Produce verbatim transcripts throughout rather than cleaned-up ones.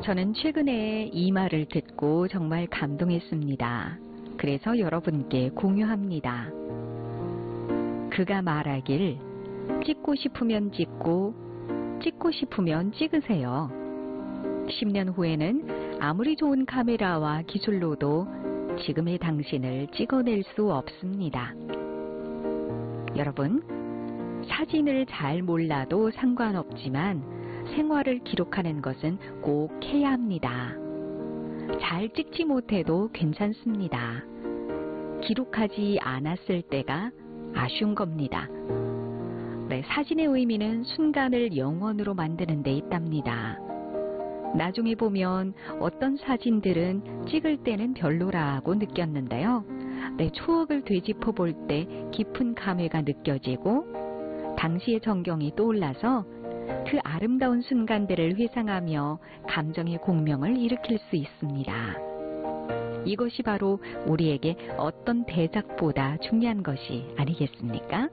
저는 최근에 이 말을 듣고 정말 감동했습니다. 그래서 여러분께 공유합니다. 그가 말하길 찍고 싶으면 찍고 찍고 싶으면 찍으세요. 십 년 후에는 아무리 좋은 카메라와 기술로도 지금의 당신을 찍어낼 수 없습니다. 여러분, 사진을 잘 몰라도 상관없지만 생활을 기록하는 것은 꼭 해야 합니다. 잘 찍지 못해도 괜찮습니다. 기록하지 않았을 때가 아쉬운 겁니다. 네, 사진의 의미는 순간을 영원으로 만드는 데 있답니다. 나중에 보면 어떤 사진들은 찍을 때는 별로라고 느꼈는데요. 네, 추억을 되짚어 볼 때 깊은 감회가 느껴지고 당시의 전경이 떠올라서 그 아름다운 순간들을 회상하며 감정의 공명을 일으킬 수 있습니다. 이것이 바로 우리에게 어떤 대작보다 중요한 것이 아니겠습니까?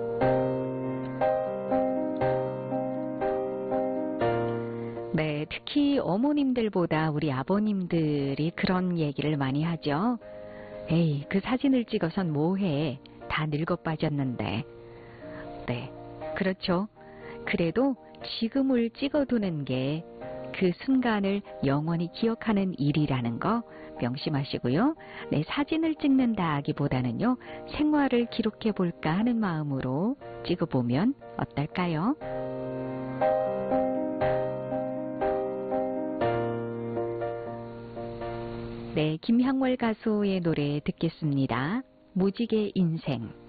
네, 특히 어머님들보다 우리 아버님들이 그런 얘기를 많이 하죠. 에이, 그 사진을 찍어선 뭐해? 다 늙어 빠졌는데. 네, 그렇죠. 그래도 지금을 찍어두는 게 그 순간을 영원히 기억하는 일이라는 거 명심하시고요. 네, 사진을 찍는다기보다는요, 생활을 기록해 볼까 하는 마음으로 찍어보면 어떨까요? 네, 김향월 가수의 노래 듣겠습니다. 무지개 인생.